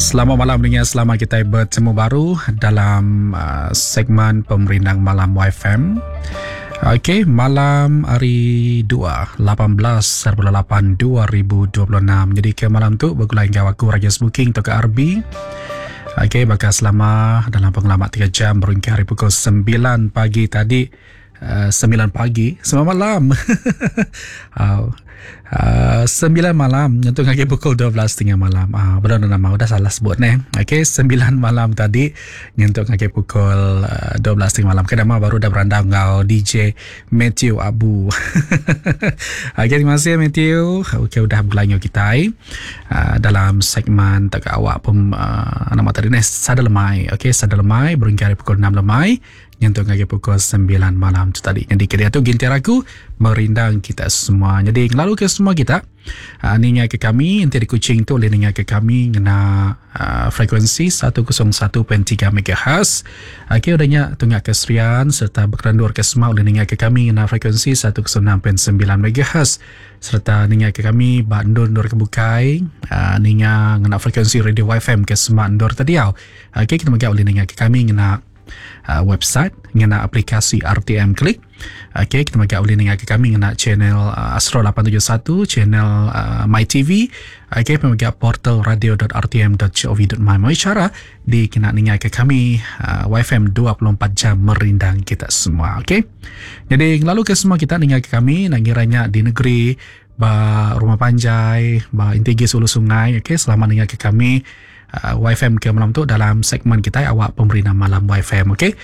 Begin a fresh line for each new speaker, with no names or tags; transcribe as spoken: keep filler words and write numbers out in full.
Selamat malam dengan selamat kita bertemu baru dalam uh, segmen Pemerindang Malam Y F M. Okey, malam hari dua, lapan belas bulan lapan dua ribu dua puluh enam. Jadi ke malam tu bergulai dengan aku Raja Smoking atau ke R B. Okey, bakal selama dalam pengalaman tiga jam berhingga hari pukul sembilan pagi tadi. Uh, sembilan pagi, sembilan malam. uh, Uh, sembilan malam nyentuh kaki pukul dua belas tengah malam. Ah, uh, belum nama udah salah sebut nih. Okey, sembilan malam tadi nyentuh kaki pukul uh, dua belas tengah malam. Kedama baru dah berandang ngau D J Matthew Abu. Okey, terima kasih Matthew. Okey, udah berlanjut kita uh, dalam segmen tak awak pem uh, nama tadi nih Sada Lemai. Okey, Sada Lemai berhingga pukul enam lemai. Nyentuh kaki pukul sembilan malam tu tadi. Jadi kira tu gintir aku merindang kita semua. Jadi lalu ke semua kita uh, ningat ke kami nanti di Kuching tu boleh ningat ke kami kena uh, frekuensi seratus satu perpuluhan tiga megahertz. Okey, udahnya tunggak ke Serian serta berkendur ke semua boleh ningat ke kami kena frekuensi seratus enam perpuluhan sembilan megahertz serta ningat ke kami Bandung Nur Kebukai uh, ningat kena frekuensi radio Y F M ke semua Nur tadi au. Okey, kita mogak boleh ningat ke kami kena Uh, website ngena aplikasi R T M Klik. Okey, kita mogak boleh dengar ke kami ngena channel uh, Astro lapan tujuh satu, channel uh, My T V. Okey, mogak portal radio dot r t m dot gov dot my. Mau cara di kena dengar ke kami uh, Y F M dua puluh empat jam merindang kita semua. Okey. Jadi lalu ke semua kita dengar ke kami nak kiranya di negeri ba Rumah Panjai, ba Intigi Hulu Sungai. Okey, selamat dengar ke kami Uh, Y F M ke malam tu dalam segmen kita awak Pemerintah Malam Y F M. Okey,